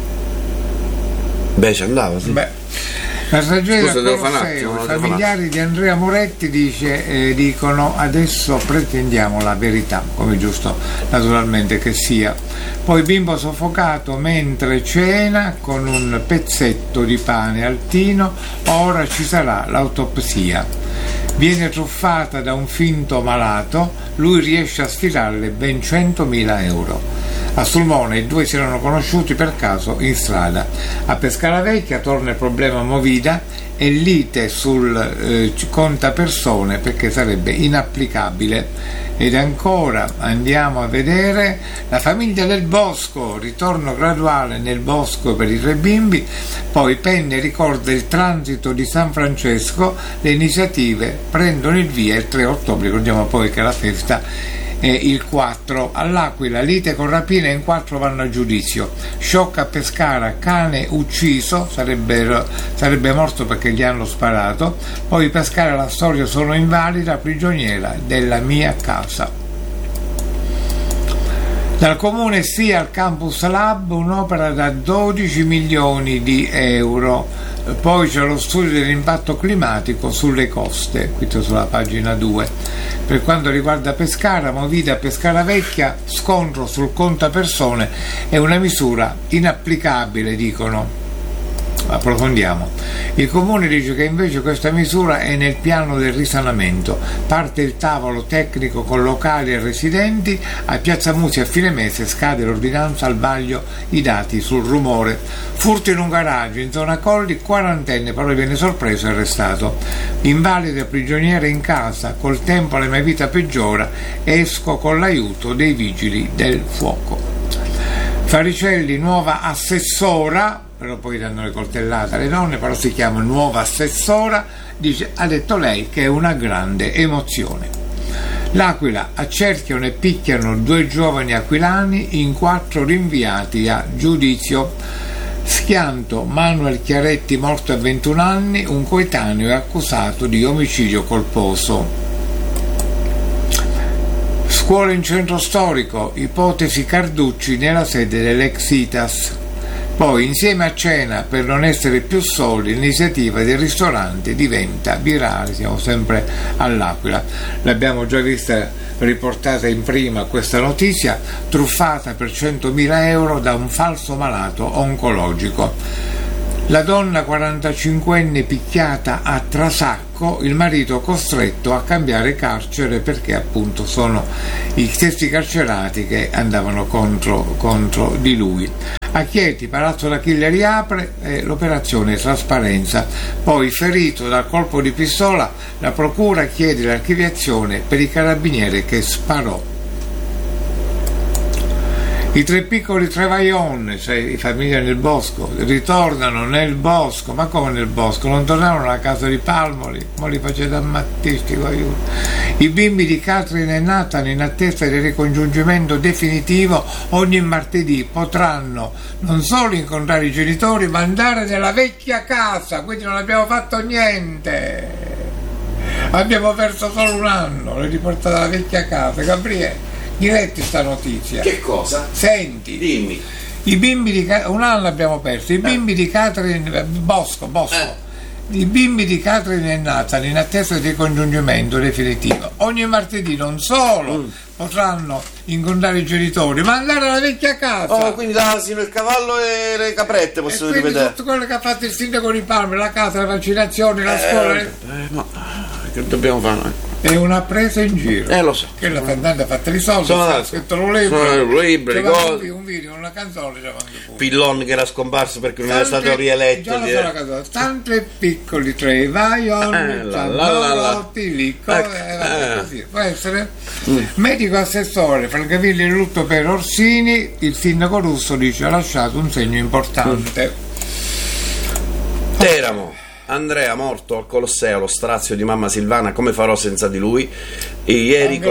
Beh, ci andava, sì. La tragedia del Colosseo, i familiari di Andrea Moretti dicono adesso pretendiamo la verità, come giusto naturalmente che sia. Poi bimbo soffocato mentre cena con un pezzetto di pane al tino, ora ci sarà l'autopsia. Viene truffata da un finto malato, lui riesce a sfilarle ben 100.000 euro. A Sulmona i due si erano conosciuti per caso in strada. A Pescaravecchia torna il problema Movida e lite sul contapersone, perché sarebbe inapplicabile. Ed ancora andiamo a vedere la famiglia del Bosco, ritorno graduale nel bosco per i 3 bimbi. Poi Penne ricorda il transito di San Francesco, le iniziative prendono il via il 3 ottobre, ricordiamo poi che la festa il 4. All'Aquila lite con rapina, in 4 vanno a giudizio. Shock a Pescara, cane ucciso, sarebbe morto perché gli hanno sparato. Poi Pescara, la storia sono invalida, prigioniera della mia casa. Dal comune sì al Campus Lab, un'opera da 12 milioni di euro. Poi c'è lo studio dell'impatto climatico sulle coste, qui sulla pagina 2. Per quanto riguarda Pescara, Movida Pescaravecchia, scontro sul contapersone è una misura inapplicabile, dicono. Approfondiamo. Il comune dice che invece questa misura è nel piano del risanamento. Parte il tavolo tecnico con locali e residenti. A Piazza Musi a fine mese scade l'ordinanza, al vaglio i dati sul rumore. Furto in un garage in zona Colli, quarantenne, però viene sorpreso e arrestato. Invalida prigioniera in casa, col tempo la mia vita peggiora, esco con l'aiuto dei vigili del fuoco. Faricelli, nuova assessora, però poi danno le coltellate alle donne, però si chiama nuova assessora, ha detto lei che è una grande emozione. L'Aquila, accerchiano e picchiano 2 giovani aquilani, in 4 rinviati a giudizio. Schianto, Manuel Chiaretti morto a 21 anni, un coetaneo è accusato di omicidio colposo. Scuola in centro storico, ipotesi Carducci nella sede dell'Exitas. Poi insieme a cena per non essere più soli, l'iniziativa del ristorante diventa virale. Siamo sempre all'Aquila, l'abbiamo già vista riportata in prima questa notizia, truffata per 100.000 euro da un falso malato oncologico. La donna 45enne picchiata a Trasacco, il marito costretto a cambiare carcere perché appunto sono i stessi carcerati che andavano contro di lui. A Chieti, Palazzo d'Achille riapre l'operazione Trasparenza, poi ferito dal colpo di pistola la procura chiede l'archiviazione per i carabinieri che sparò. I tre piccoli Trevaillon, cioè i famiglia nel bosco, ritornano nel bosco. Ma come nel bosco? Non tornarono alla casa di Palmoli, ma li facete ammattisti. I bimbi di Catherine e Nathan, in attesa del ricongiungimento definitivo, ogni martedì potranno non solo incontrare i genitori, ma andare nella vecchia casa. Quindi non abbiamo fatto niente, abbiamo perso solo un anno, le riportate alla vecchia casa. Gabriele, diretti sta notizia. Che cosa? Senti, dimmi. I bimbi di un anno abbiamo perso. I bimbi di Catherine Bosco. I bimbi di Catherine e Nathan, in attesa di congiungimento definitivo, ogni martedì non solo potranno incontrare i genitori, ma andare alla vecchia casa. Quindi l'asino, il cavallo e le caprette possono rivedere. Tutto quello che ha fatto il sindaco di Parma, la casa, le vaccinazioni, la scuola. Ma che dobbiamo fare? È una presa in giro. Lo so. Che la cantante ha fatto i soldi, ha scritto un libro, un video, una canzone. Pillon che era scomparso perché non era stato rieletto. Tanti piccoli Trevaillon, rotti lì, così. Può essere? Medico assessore, Francavilli in lutto per Orsini, il sindaco Russo dice ha lasciato un segno importante. Teramo. Andrea morto al Colosseo, lo strazio di mamma Silvana, come farò senza di lui? Ieri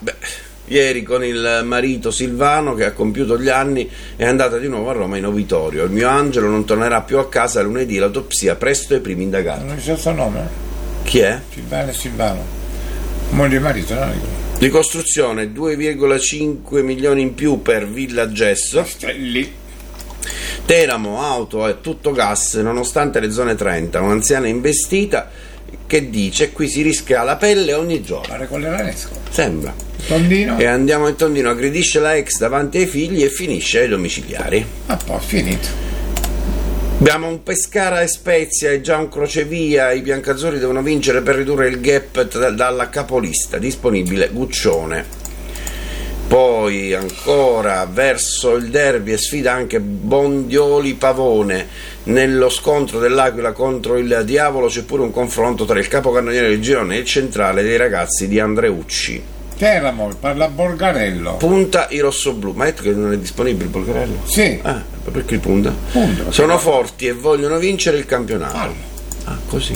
con il marito Silvano che ha compiuto gli anni è andata di nuovo a Roma in obitorio. Il mio angelo non tornerà più a casa lunedì, l'autopsia presto ai primi indagati. Non c'è il suo nome? Chi è? Silvano. Moglie e marito, no? Ricostruzione 2,5 milioni in più per Villa Gesso. Lì. Teramo, auto e tutto gas nonostante le zone 30, un'anziana investita che dice qui si rischia la pelle ogni giorno. Pare con l'Eranesco. Sembra. Tondino. E andiamo in Tondino, aggredisce la ex davanti ai figli e finisce ai domiciliari. Ma poi finito. Abbiamo un Pescara e Spezia e già un crocevia, i biancazzurri devono vincere per ridurre il gap dalla capolista, disponibile Guccione. Poi ancora verso il derby e sfida anche Bondioli Pavone. Nello scontro dell'Aquila contro il Diavolo c'è pure un confronto tra il capocannoniere del girone e il centrale dei ragazzi di Andreucci. Teramo, parla Bolgarello. Punta i rossoblù. Ma hai detto che non è disponibile il Bolgarello? Sì. Perché il punta? Sono forti e vogliono vincere il campionato. Così.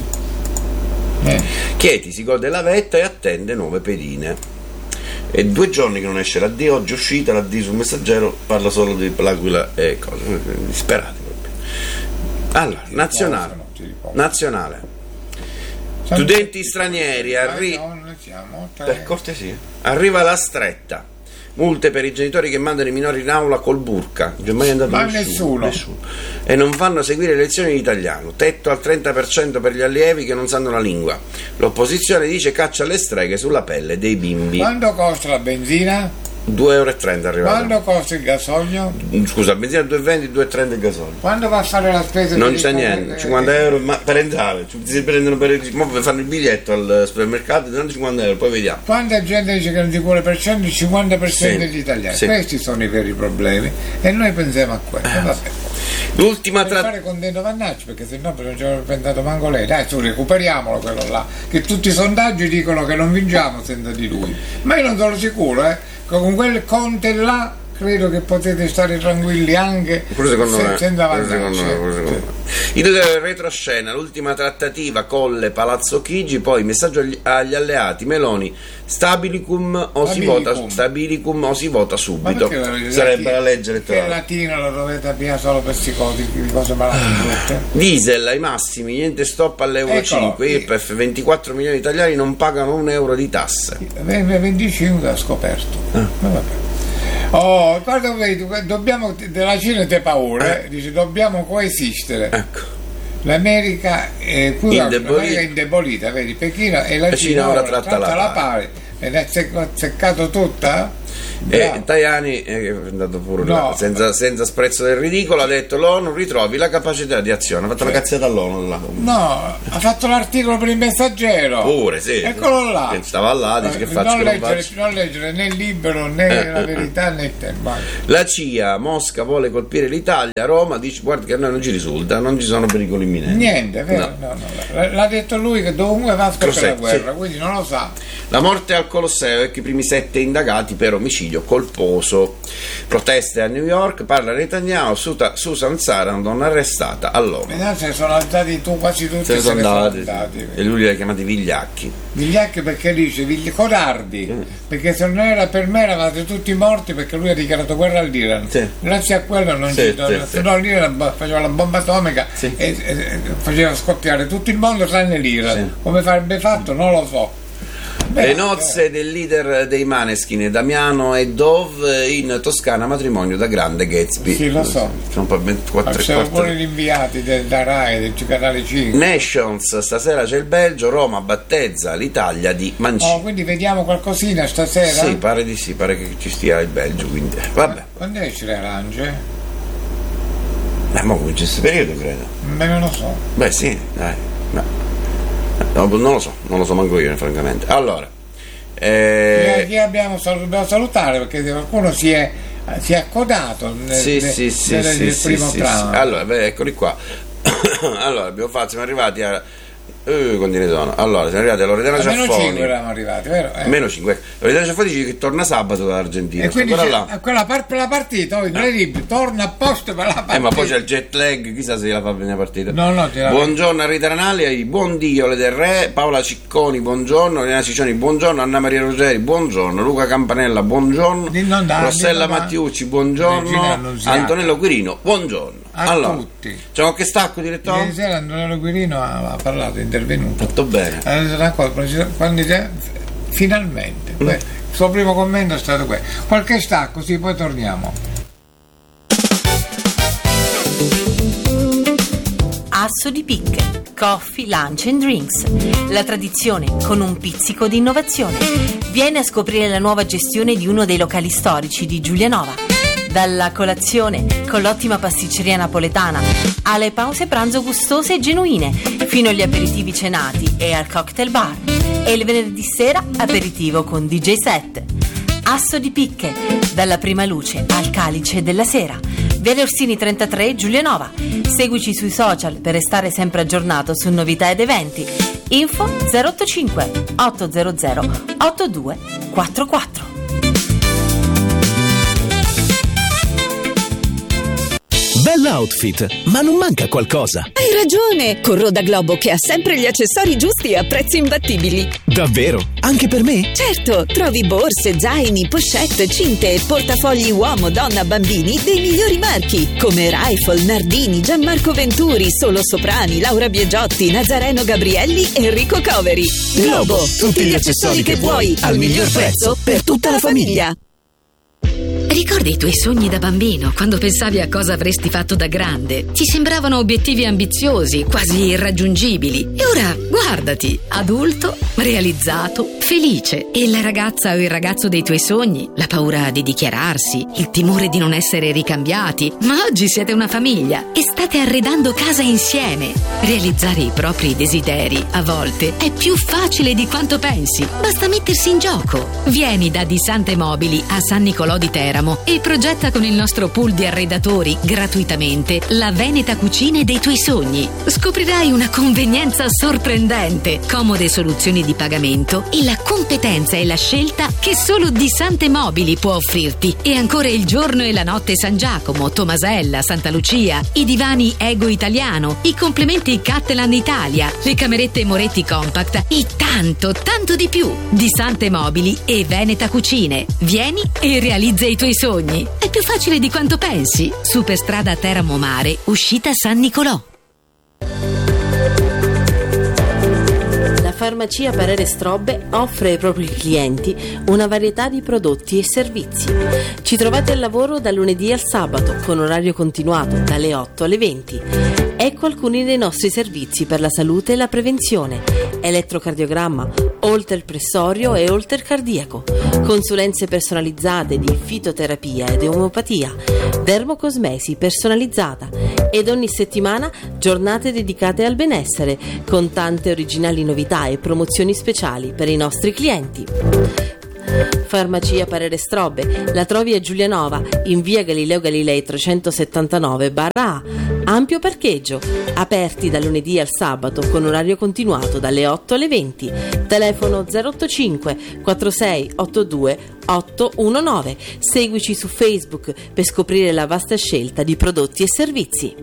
Chieti si gode la vetta e attende nuove pedine. È 2 giorni che non esce la D, oggi è uscita la D sul Messaggero, parla solo di l'Aquila e cose, disperati proprio. Allora, nazionale. Studenti stranieri, per cortesia, arriva la stretta. Multe per i genitori che mandano i minori in aula col burka. Non è mai andato nessuno. E non fanno seguire lezioni di italiano. Tetto al 30% per gli allievi che non sanno la lingua. L'opposizione dice caccia alle streghe sulla pelle dei bimbi. Quanto costa la benzina? 2,30 € arrivato. Quando costa il gasolio? Scusa, benzina 2,20, 2,30 il gasolio. Quando va a fare la spesa? Non c'è niente, 50 € ma per entrare, si prendono fanno il biglietto al supermercato, danno 50 €, poi vediamo. Quanta gente dice che non ti vuole per cento, il 50% degli italiani. Questi sono i veri problemi e noi pensiamo a quello. Vabbè. L'ultima per fare contento Vannacci, perché sennò non ci avrebbe pensato manco lei. Dai, su, recuperiamolo quello là, che tutti i sondaggi dicono che non vinciamo senza di lui, ma io non sono sicuro, con quel Conte là credo che potete stare tranquilli anche senza Vannacci. Il retroscena, l'ultima trattativa Colle Palazzo Chigi, poi messaggio agli alleati Meloni, stabilicum o si vota subito. Sarebbe la legge elettorale. Che latino lo dovete avviare solo per queste cose, di cose malate brutte. Diesel ai massimi, niente stop all'euro 5, IRPEF, 24 milioni di italiani non pagano €1 di tasse. 25 ha scoperto. Vabbè. Guarda, dobbiamo, della Cina te paura, dice dobbiamo coesistere. Ecco. L'America è indebolita, vedi, Pechino e la Cina ora tratta la pari. Ed è seccato tutta? E Tajani, è andato pure là, senza sprezzo del ridicolo, ha detto: l'ONU ritrovi la capacità di azione. Ha fatto la cazzata all'ONU là. No, ha fatto l'articolo per il Messaggero. Pure, sì. Eccolo là. Che stava là, dice che faccio. Non leggere né il Libero né La Verità né il Tempo. La CIA, Mosca vuole colpire l'Italia, Roma dice: guarda che a noi non ci risulta, non ci sono pericoli imminenti. Niente, vero? No. L'ha detto lui che dovunque va a scoprire la guerra, quindi non lo sa. La morte al Colosseo, ecco i primi 7 indagati per omicidio colposo. Proteste a New York, parla Netanyahu, Susan Sarandon arrestata all'ONU. Sono andati quasi tutti, se ne sono andati. E lui li ha chiamati vigliacchi. Vigliacchi perché dice codardi, perché se non era per me eravate tutti morti, perché lui ha dichiarato guerra all'Iran. Sì. Grazie a quello non se no l'Iran faceva la bomba atomica e faceva scoppiare tutto il mondo tranne l'Iran. Sì. Come farebbe fatto non lo so. Le nozze del leader dei Maneskin, Damiano e Dove, in Toscana, matrimonio da grande Gatsby. Sì, lo so. Sono poi 4 c'erano pure gli inviati da Rai, del canale 5. Nations, stasera c'è il Belgio, Roma battezza l'Italia di Mancini. Quindi vediamo qualcosina stasera? Sì, pare di sì, pare che ci stia il Belgio, quindi vabbè. Quando esce le arance? Ma comincia questo periodo, credo. Non lo so. Beh sì, dai. No, non lo so manco io, francamente. Allora, chi dobbiamo salutare, perché qualcuno si è accodato nel primo tramo. Allora, eccoli qua. Allora, siamo arrivati a quanti ne sono? Allora, siamo arrivati a Loredana Ciaffoni. Meno 5 eravamo arrivati, vero? Meno 5. Loredana Ciaffoni dice che torna sabato dall'Argentina. E quindi per la partita, incredibile, torna apposta per la partita. Ma poi c'è il jet lag, chissà se la fa bene la partita. No, buongiorno a Rita Ranalli, buon Dio le del Re, Paola Cicconi, buongiorno, Elena Ciccioni, buongiorno, Anna Maria Ruggeri, buongiorno, Luca Campanella, buongiorno, Rossella Mattiucci, buongiorno, Antonello Quirino, buongiorno. Allora, tutti. C'è qualche stacco, direttore? Ieri sera Antonello Quirino ha parlato, è intervenuto. Fatto bene. Finalmente. Il suo primo commento è stato questo. Qualche stacco, sì, poi torniamo. Asso di Picche, Coffee, Lunch and Drinks. La tradizione con un pizzico di innovazione. Vieni a scoprire la nuova gestione di uno dei locali storici di Giulianova. Dalla colazione con l'ottima pasticceria napoletana alle pause pranzo gustose e genuine, fino agli aperitivi cenati e al cocktail bar. E il venerdì sera aperitivo con DJ set. Asso di Picche, dalla prima luce al calice della sera. Viale Orsini 33, Giulianova. Seguici sui social per restare sempre aggiornato su novità ed eventi. Info 085 800 8244. Bell'outfit, ma non manca qualcosa. Hai ragione, corro da Globo che ha sempre gli accessori giusti a prezzi imbattibili. Davvero? Anche per me? Certo, trovi borse, zaini, pochette, cinte e portafogli uomo, donna, bambini dei migliori marchi come Rifle, Nardini, Gianmarco Venturi, Solo Soprani, Laura Biagiotti, Nazareno Gabrielli e Enrico Coveri. Globo, tutti gli accessori che vuoi al miglior prezzo per tutta la famiglia. Ricordi i tuoi sogni da bambino, quando pensavi a cosa avresti fatto da grande? Ti sembravano obiettivi ambiziosi, quasi irraggiungibili. E ora, guardati, adulto, realizzato, felice. E la ragazza o il ragazzo dei tuoi sogni? La paura di dichiararsi, il timore di non essere ricambiati. Ma oggi siete una famiglia e state arredando casa insieme. Realizzare i propri desideri, a volte, è più facile di quanto pensi. Basta mettersi in gioco. Vieni da Di Sante Mobili a San Nicolò di Teramo e progetta con il nostro pool di arredatori gratuitamente la Veneta cucina dei tuoi sogni. Scoprirai una convenienza sorprendente, comode soluzioni di pagamento e la competenza e la scelta che solo Di Sante Mobili può offrirti. E ancora il giorno e la notte San Giacomo, Tomasella, Santa Lucia, i divani Ego Italiano, i complementi Cattelan Italia, le camerette Moretti Compact e tanto, tanto di più. Di Sante Mobili e Veneta Cucine. Vieni e realizza i tuoi sogni. È più facile di quanto pensi. Superstrada Teramo Mare, uscita San Nicolò. Farmacia Parere Strobbe offre ai propri clienti una varietà di prodotti e servizi. Ci trovate al lavoro dal lunedì al sabato con orario continuato dalle 8 alle 20. Ecco alcuni dei nostri servizi per la salute e la prevenzione: elettrocardiogramma, holter pressorio e holter cardiaco, consulenze personalizzate di fitoterapia ed omeopatia, dermocosmesi personalizzata ed ogni settimana giornate dedicate al benessere con tante originali novità e promozioni speciali per i nostri clienti. Farmacia Parere Strobbe la trovi a Giulianova in via Galileo Galilei 379/A. Ampio parcheggio, aperti dal lunedì al sabato con orario continuato dalle 8 alle 20. Telefono 085 46 82 819. Seguici su Facebook per scoprire la vasta scelta di prodotti e servizi.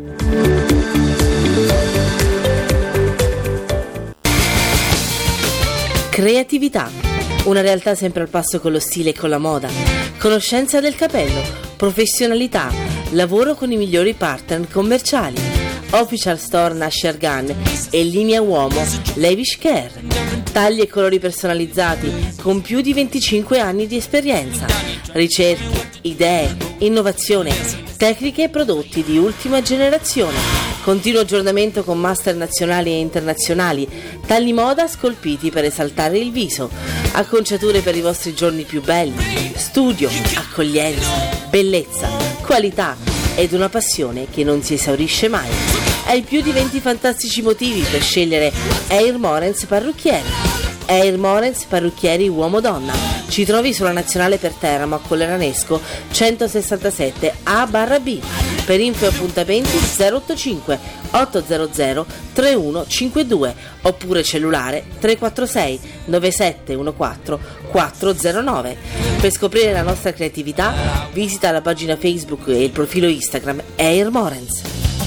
Creatività, una realtà sempre al passo con lo stile e con la moda. Conoscenza del capello, professionalità, lavoro con i migliori partner commerciali. Official Store Nasher Gun e linea uomo Lavish Care. Tagli e colori personalizzati con più di 25 anni di esperienza. Ricerche, idee, innovazione, tecniche e prodotti di ultima generazione. Continuo aggiornamento con master nazionali e internazionali, tagli moda scolpiti per esaltare il viso, acconciature per i vostri giorni più belli, studio, accoglienza, bellezza, qualità ed una passione che non si esaurisce mai. Hai più di 20 fantastici motivi per scegliere Air Morens Parrucchieri. Air Morens Parrucchieri uomo-donna. Ci trovi sulla Nazionale per Teramo a Colleranesco 167 A/B. Per info e appuntamenti 085 800 3152 oppure cellulare 346 9714 409. Per scoprire la nostra creatività visita la pagina Facebook e il profilo Instagram Air Morens.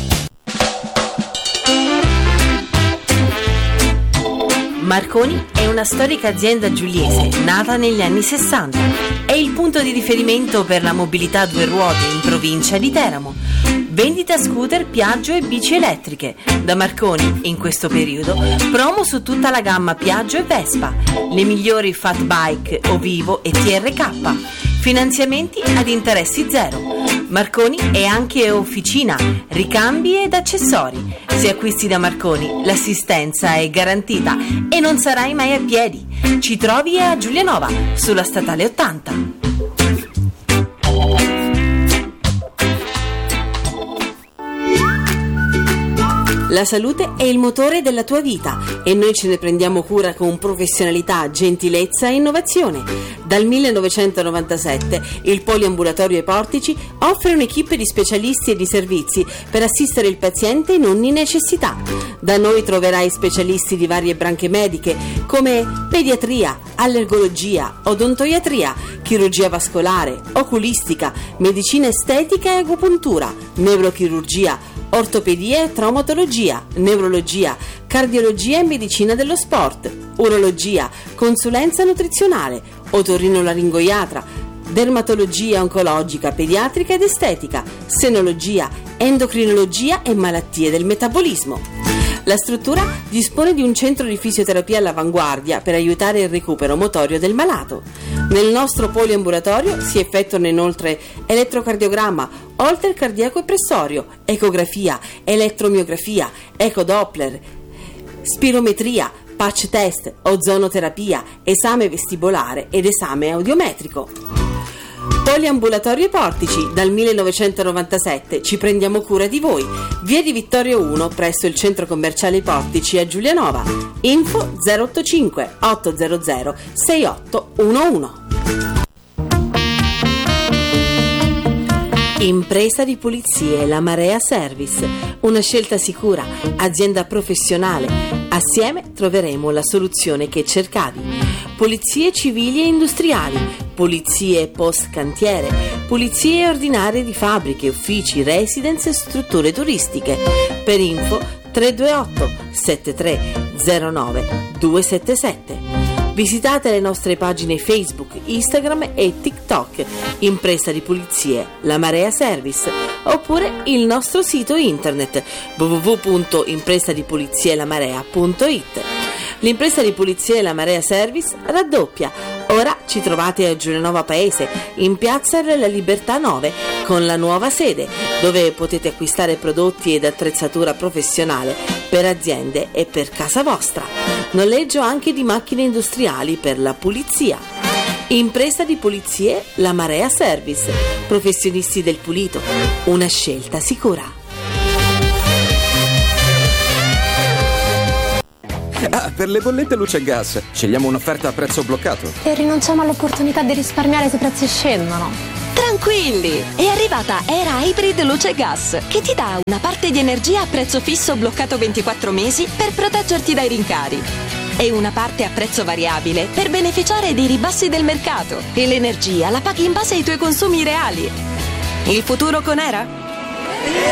Marconi è una storica azienda giuliese nata negli anni 60. È il punto di riferimento per la mobilità a due ruote in provincia di Teramo. Vendita scooter, Piaggio e bici elettriche. Da Marconi, in questo periodo, promo su tutta la gamma Piaggio e Vespa, le migliori Fat Bike, Ovivo e TRK. Finanziamenti ad interessi zero. Marconi è anche officina, ricambi ed accessori. Se acquisti da Marconi, l'assistenza è garantita e non sarai mai a piedi. Ci trovi a Giulianova, sulla statale 80. La salute è il motore della tua vita e noi ce ne prendiamo cura con professionalità, gentilezza e innovazione. Dal 1997 il Poliambulatorio ai Portici offre un'equipe di specialisti e di servizi per assistere il paziente in ogni necessità. Da noi troverai specialisti di varie branche mediche come pediatria, allergologia, odontoiatria, chirurgia vascolare, oculistica, medicina estetica e agopuntura, neurochirurgia, ortopedia e traumatologia, neurologia, cardiologia e medicina dello sport, urologia, consulenza nutrizionale, otorinolaringoiatra, dermatologia oncologica, pediatrica ed estetica, senologia, endocrinologia e malattie del metabolismo. La struttura dispone di un centro di fisioterapia all'avanguardia per aiutare il recupero motorio del malato. Nel nostro poliambulatorio si effettuano inoltre elettrocardiogramma, holter cardiaco e pressorio, ecografia, elettromiografia, ecodoppler, spirometria, patch test, ozonoterapia, esame vestibolare ed esame audiometrico. Poliambulatorio ai Portici, dal 1997 ci prendiamo cura di voi. Via di Vittorio 1 presso il centro commerciale Portici a Giulianova. Info 085 800 6811. Impresa di pulizie La Marea Service, una scelta sicura, azienda professionale. Assieme troveremo la soluzione che cercavi. Pulizie civili e industriali, pulizie post cantiere, pulizie ordinarie di fabbriche, uffici, residence e strutture turistiche. Per info 328 7309 277. Visitate le nostre pagine Facebook, Instagram e TikTok, Impresa di Pulizie La Marea Service, oppure il nostro sito internet www.impresadipuliziellamarea.it. L'impresa di pulizie La Marea Service raddoppia. Ora ci trovate a Giulianova Paese, in Piazza della Libertà 9, con la nuova sede, dove potete acquistare prodotti ed attrezzatura professionale per aziende e per casa vostra. Noleggio anche di macchine industriali per la pulizia. Impresa di pulizie La Marea Service, professionisti del pulito, una scelta sicura. Per le bollette luce e gas scegliamo un'offerta a prezzo bloccato e rinunciamo all'opportunità di risparmiare se i prezzi scendono. Tranquilli! È arrivata Era Hybrid Luce e Gas, che ti dà una parte di energia a prezzo fisso bloccato 24 mesi per proteggerti dai rincari e una parte a prezzo variabile per beneficiare dei ribassi del mercato, e l'energia la paghi in base ai tuoi consumi reali. Il futuro con Era?